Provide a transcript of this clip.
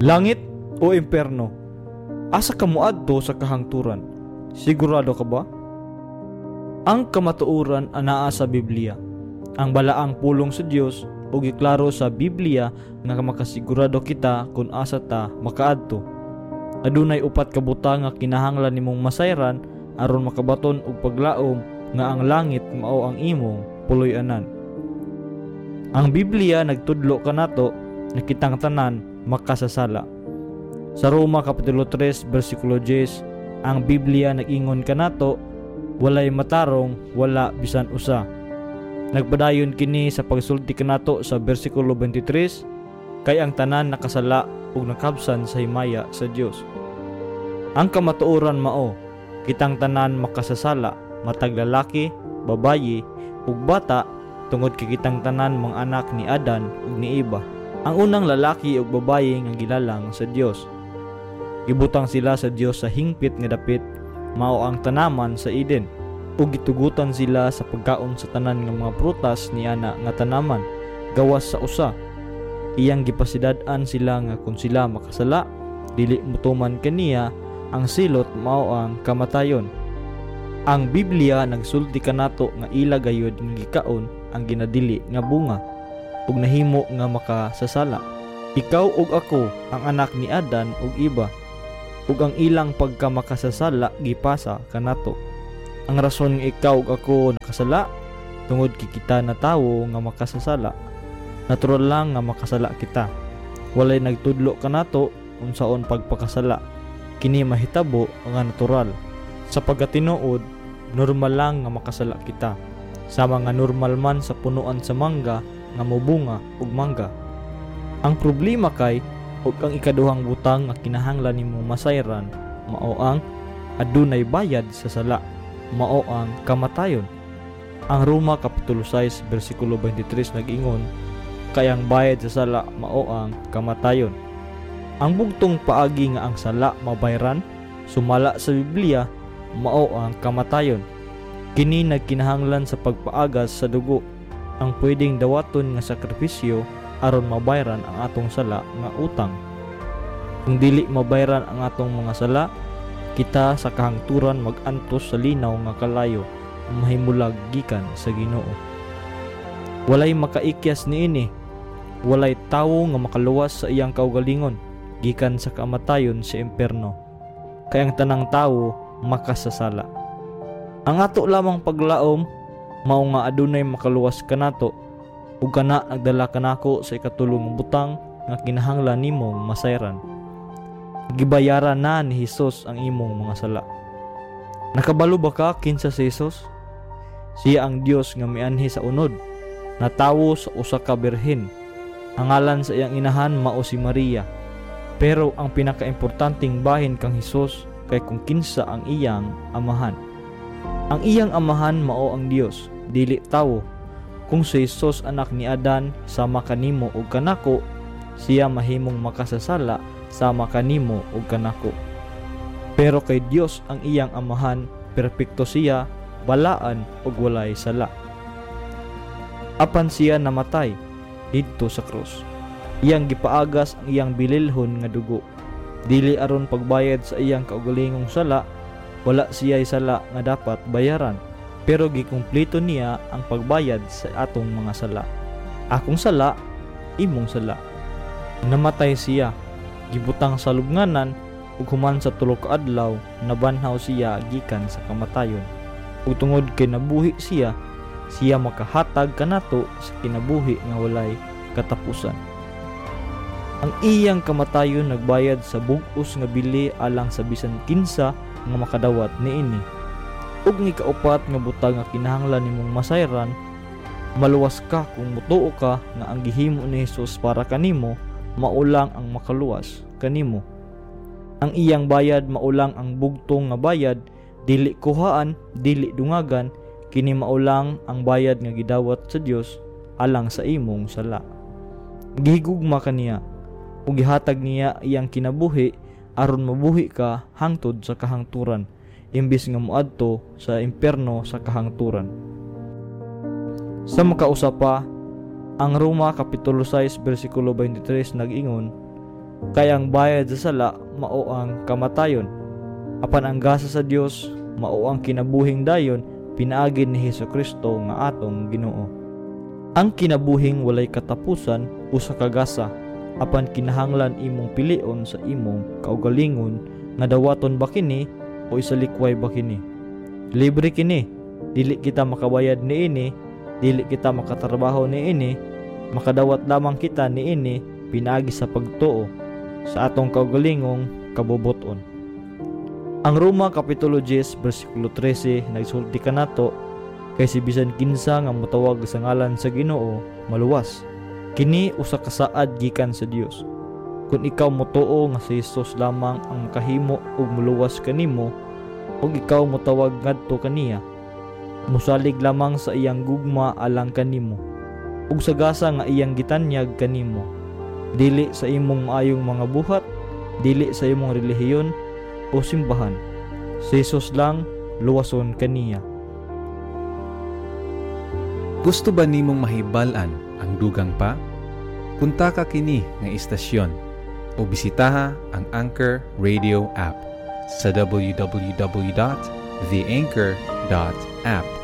Langit o impyerno? Asa ka moadto sa kahangturan? Sigurado ka ba? Ang kamatuoran anaa sa Biblia. Ang balaang pulong sa Dios ug giklaro sa Biblia nga makasigurado kita kung asa ta makaadto. Adunay upat ka butang nga kinahanglan nimong masayran aron makabaton og paglaom nga ang langit mao ang imong puloy-anan. Ang Biblia nagtudlo kanato na kitang tanan makasasala. Sa Roma Kapitulo 3 versikulo 10, ang Biblia nag-ingon kanato, walay matarong, wala bisan usa. Nagpadayon kini sa pagsulti kanato sa versikulo 23, kay ang tanan nakasala ug nakabsan sa himaya sa Dios. Ang kamatuoran mao, kitang tanan makasasala, matag lalaki, babayi, ug bata, tungod kay kitang tanan mga anak ni Adan ug ni Eva. Ang unang lalaki ug babayi nga gilalang sa Dios. Gibutang sila sa Dios sa hingpit nga dapit, mao ang tanaman sa Eden, ug gitugutan sila sa pagkaon sa tanan nga mga prutas niana nga tanaman, gawas sa usa. Iyang gipasidad-an sila nga kung sila makasala, dili mutuman kaniya ang silot mao ang kamatayon. Ang Biblia nagsulti kanato nga ila gayud nga gikaon ang ginadili nga bunga ug nahimo nga makasasala. Ikaw ug ako ang anak ni Adan ug Eva, ug ang ilang pagka makasasala gipasa kanato. Ang rason nga ikaw ug ako nakasala tungod kay kita na tawo nga makasasala. Natural lang nga makasala kita. Walay nagtudlo kanato unsaon pagpakasala. Kini mahitabo nga natural. Sa pagkatinuod, normal lang nga makasala kita. Sama nga normal man sa punuan sa mangga nga mobunga ug mangga. Ang problema kay ug ang ikaduhang butang nga kinahanglan nimo masayran mao ang adunay bayad sa sala, mao ang kamatayon. Ang Roma Kapitulo 6 versikulo 23 nag-ingon, kay ang bayad sa sala mao ang kamatayon. Ang bugtong paagi nga ang sala mabayran sumala sa Biblia mao ang kamatayon. Kini nagkinahanglan sa pagpaagas sa dugo, ang pwedeng dawaton nga sakripisyo aron mabayran ang atong sala nga utang. Kung dili mabayran ang atong mga sala, kita sa kahangturan mag-antos sa linaw nga kalayo, mahimulag gikan sa Ginoo. Walay makaikyas niini, walay tawo nga makaluwas sa iyang kaugalingon gikan sa kamatayon sa impyerno. Kay ang tanang tawo makasasala. Ang ato lamang paglaom mao nga adunay makaluwas kanato ug kana nagdala kanako sa ikatulong butang nga kinahanglan nimong masayran. Gibayaran na ni Hesus ang imong mga sala. Nakabalo ba ka kinsa si Hesus? Siya ang Dios nga mianhi sa unod, natawo sa usa ka birhen. Ang ngalan sa iyang inahan mao si Maria. Pero ang pinakaimportanteng bahin kang Hesus kay kung kinsa ang iyang amahan. Ang iyang amahan mao ang Dios, dili tawo. Kung si Hesus anak ni Adan sama kanimo ug kanako, siya mahimong makasasala sama kanimo ug kanako. Pero kay Dios ang iyang amahan, perpekto siya, balaan ug walay sala. Apan siya namatay didto sa krus. Iyang gipaagas ang iyang bililhon nga dugo. Dili aron pagbayad sa iyang kaugalingong sala, wala siya sala nga dapat bayaran. Pero gikumpleto niya ang pagbayad sa atong mga sala. Akong sala, imong sala. Namatay siya, gibutang sa lubnganan, ug human sa tulo ka adlaw nabanhaw siya gikan sa kamatayon. Ug tungod kay nabuhi siya makahatag kanato sa kinabuhi nga walay katapusan. Ang iyang kamatayon nagbayad sa bug-os nga bili alang sa bisan kinsa nga makadawat niini. Ug ni kaupat nga butang nga kinahanglan nimong masayran, maluwas ka kung mutuo ka nga ang gihimo ni Hesus para kanimo maulang ang makaluwas kanimo. Ang iyang bayad maulang ang bugtong nga bayad, dili kuhaan, dili dungagan, kini maulang ang bayad nga gidawat sa Dios alang sa imong sala. Gihigugma kaniya ug gihatag niya iyang kinabuhi aron mabuhi ka hangtod sa kahangturan, imbis nga moadto sa impyerno sa kahangturan. Sa makausa pa, ang Roma Kapitulo 6 versikulo 23 nag-ingon, Kaya ang bayad sa sala mao ang kamatayon, apan ang gasa sa Dios mao ang kinabuhing dayon pinaagi ni Hesukristo nga atong Ginoo. Ang kinabuhing walay katapusan usa ka gasa, apan kinahanglan imong pilion sa imong kaugalingon nga dawaton ba kini o isalikway ba kini. Libre kini, dili kita makabayad niini, dili kita makatrabaho niini, makadawat lamang kita niini pinaagi sa pagtuo sa atong kaugalingong kabubuton. Ang Roma Kapitulo 10 versikulo 13 nagsulti kanato, kay si bisan kinsa nga motawag sa ngalan sa Ginoo maluwas. Kini usa ka saad gikan sa Dios. Kung ikaw motuo nga si Jesus lamang ang makahimo ug muluwas kanimo, ug ikaw motawag ngadto kaniya, musalig lamang sa iyang gugma alang kanimo, ug sa gasa nga iyang gitanyag kanimo, dili sa imong maayong mga buhat, dili sa imong relihiyon o simbahan. Si Jesus lang luwason kaniya. Gusto ba nimong mahibal-an ang dugang pa? Punta ka kini nga istasyon o bisitaha ang Anchor Radio app sa www.theanchor.app.